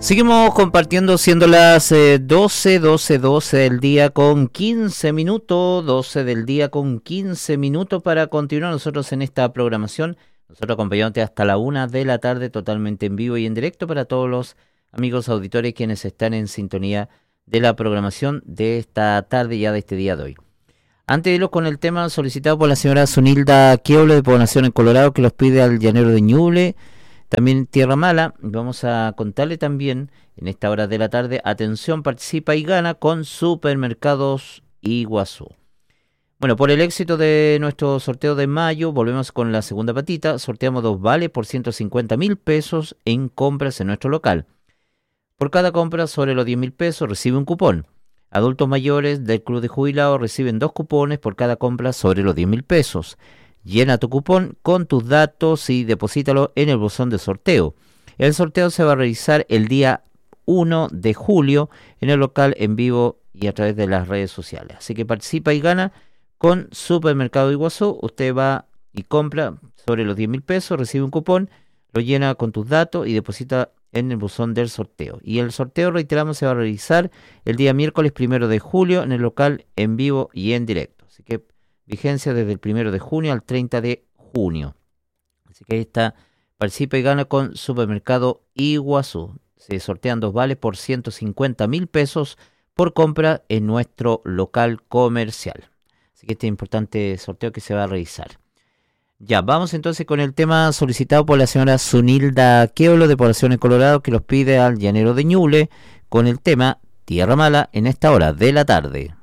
Seguimos compartiendo siendo las 12 del día con 15 minutos, 12 del día con 15 minutos para continuar nosotros en esta programación. Nosotros acompañándote hasta la 1 de la tarde totalmente en vivo y en directo para todos los amigos auditores quienes están en sintonía de la programación de esta tarde ya de este día de hoy. Antes de irlo con el tema solicitado por la señora Zunilda Queolo de Población en Colorado que los pide al llanero de Ñuble, también Tierra Mala, vamos a contarle también en esta hora de la tarde, atención, participa y gana con Supermercados Iguazú. Bueno, por el éxito de nuestro sorteo de mayo, volvemos con la segunda patita, sorteamos 2 vales por 150.000 pesos en compras en nuestro local. Por cada compra sobre los 10.000 pesos recibe un cupón. Adultos mayores del Club de Jubilados reciben 2 cupones por cada compra sobre los 10.000 pesos. Llena tu cupón con tus datos y deposítalo en el buzón de sorteo. El sorteo se va a realizar el día 1 de julio en el local en vivo y a través de las redes sociales. Así que participa y gana con Supermercado Iguazú. Usted va y compra sobre los 10.000 pesos, recibe un cupón, lo llena con tus datos y deposita en el buzón del sorteo. Y el sorteo, reiteramos, se va a realizar el día miércoles 1 de julio en el local en vivo y en directo. Así que vigencia desde el 1 de junio al 30 de junio. Así que ahí está, participa y gana con Supermercado Iguazú. Se sortean 2 vales por 150.000 pesos por compra en nuestro local comercial. Así que este importante sorteo que se va a realizar. Ya, vamos entonces con el tema solicitado por la señora Zunilda Queolo de Población en Colorado que los pide al llanero de Ñuble con el tema Tierra Mala en esta hora de la tarde.